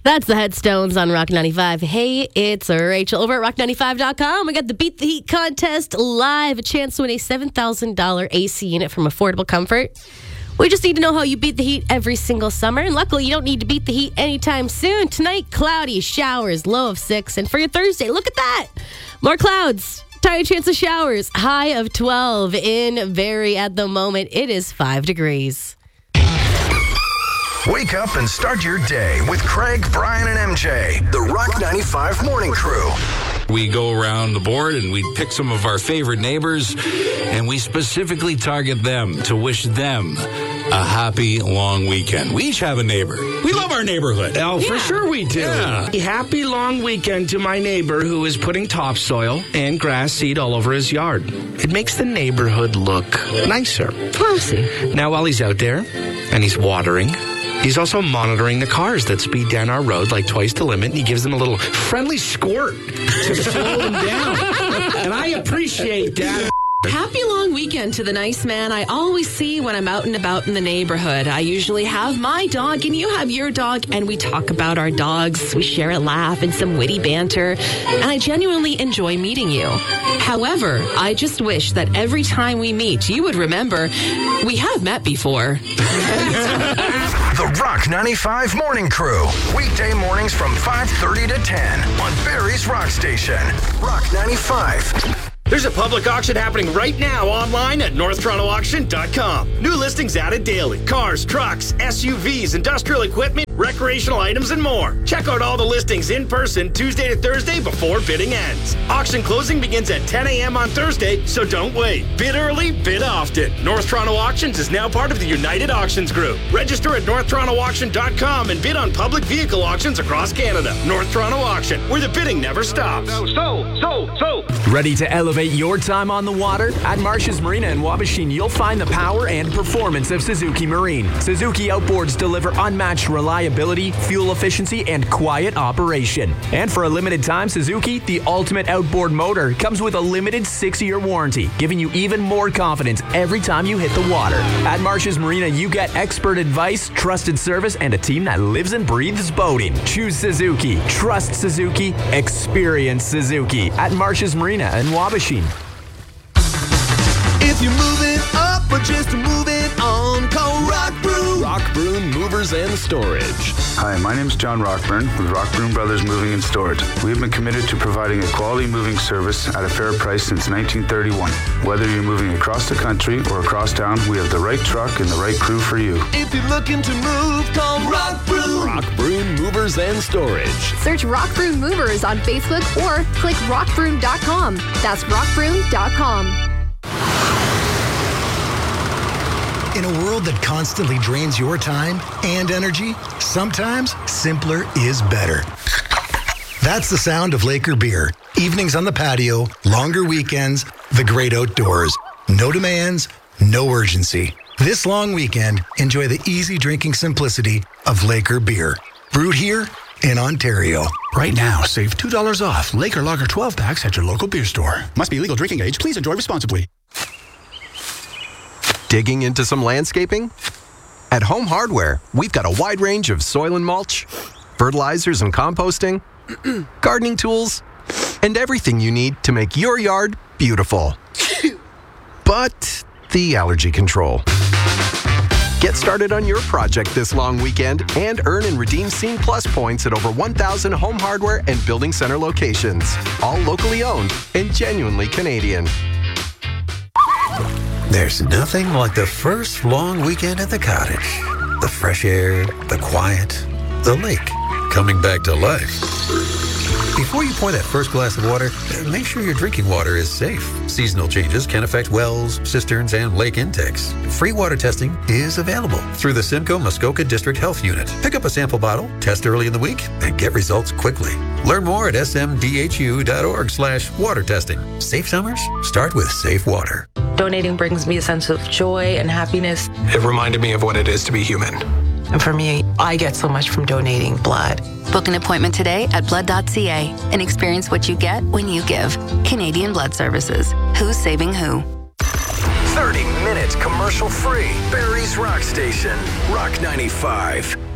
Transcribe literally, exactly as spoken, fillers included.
That's the Headstones on Rock ninety-five. Hey, it's Rachel over at rock ninety-five dot com. We got the Beat the Heat contest live. A chance to win a seven thousand dollars A C unit from Affordable Comfort. We just need to know how you beat the heat every single summer. And luckily, you don't need to beat the heat anytime soon. Tonight, cloudy, showers, low of six. And for your Thursday, look at that. More clouds, tiny chance of showers, high of twelve. In Barrie at the moment, it is five degrees. Wake up and start your day with Craig, Brian, and M J, the Rock ninety-five Morning Crew. We go around the board and we pick some of our favorite neighbors, and we specifically target them to wish them a happy, long weekend. We each have a neighbor. We love our neighborhood. Oh, yeah. for sure we do. Yeah. A happy, long weekend to my neighbor who is putting topsoil and grass seed all over his yard. It makes the neighborhood look nicer. Classy. Now, while he's out there and he's watering, he's also monitoring the cars that speed down our road like twice the limit, and he gives them a little friendly squirt to slow them down. And I appreciate that. Happy long weekend to the nice man I always see when I'm out and about in the neighborhood. I usually have my dog and you have your dog, and we talk about our dogs. We share a laugh and some witty banter, and I genuinely enjoy meeting you. However, I just wish that every time we meet, you would remember we have met before. The Rock ninety-five Morning Crew. Weekday mornings from five thirty to ten on Barrie's Rock Station. Rock ninety-five. There's a public auction happening right now online at north toronto auction dot com. New listings added daily. Cars, trucks, S U Vs, industrial equipment, recreational items, and more. Check out all the listings in person Tuesday to Thursday before bidding ends. Auction closing begins at ten a.m. on Thursday, so don't wait. Bid early, bid often. North Toronto Auctions is now part of the United Auctions Group. Register at north toronto auction dot com and bid on public vehicle auctions across Canada. North Toronto Auction, where the bidding never stops. So, so, so, so. Ready to elevate your time on the water? At Marsh's Marina in Wabashin, you'll find the power and performance of Suzuki Marine. Suzuki outboards deliver unmatched reliability, fuel efficiency, and quiet operation. And for a limited time, Suzuki, the ultimate outboard motor, comes with a limited six-year warranty, giving you even more confidence every time you hit the water. At Marsh's Marina, you get expert advice, trusted service, and a team that lives and breathes boating. Choose Suzuki. Trust Suzuki. Experience Suzuki. At Marsh's Marina in Wabashin. If you're moving up or just moving on, call Rockbroom. Rockbroom Movers and Storage. Hi, my name is John Rockburn with Rockbroom Brothers Moving and Storage. We have been committed to providing a quality moving service at a fair price since nineteen thirty-one. Whether you're moving across the country or across town, we have the right truck and the right crew for you. If you're looking to move, call Rockbroom. Rockbroom Movers and Storage. Search Rockbroom Movers on Facebook or click rock broom dot com. That's rock broom dot com. In a world that constantly drains your time and energy, sometimes simpler is better. That's the sound of Laker beer. Evenings on the patio, longer weekends, the great outdoors. No demands, no urgency. This long weekend, enjoy the easy drinking simplicity of Laker beer. Brewed here in Ontario. Right now, save two dollars off Laker Lager twelve packs at your local beer store. Must be legal drinking age. Please enjoy responsibly. Digging into some landscaping? At Home Hardware, we've got a wide range of soil and mulch, fertilizers and composting, gardening tools, and everything you need to make your yard beautiful. But the allergy control. Get started on your project this long weekend and earn and redeem Scene Plus points at over one thousand Home Hardware and Building Center locations. All locally owned and genuinely Canadian. There's nothing like the first long weekend at the cottage. The fresh air, the quiet, the lake coming back to life. Before you pour that first glass of water, make sure your drinking water is safe. Seasonal changes can affect wells, cisterns, and lake intakes. Free water testing is available through the Simcoe Muskoka District Health Unit. Pick up a sample bottle, test early in the week, and get results quickly. Learn more at s m d h u dot org slash water testing. Safe summers start with safe water. Donating brings me a sense of joy and happiness. It reminded me of what it is to be human. And for me, I get so much from donating blood. Book an appointment today at blood dot c a and experience what you get when you give. Canadian Blood Services. Who's saving who? thirty minutes commercial free. Barrie's Rock Station. Rock ninety-five.